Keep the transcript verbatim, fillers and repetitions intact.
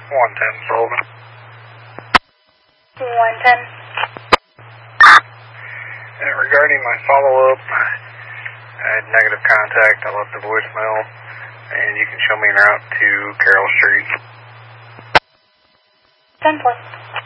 one ten, Sullivan. one ten. And regarding my follow-up, I had negative contact. I left a voicemail, and you can show me en route to Carroll Street. ten four.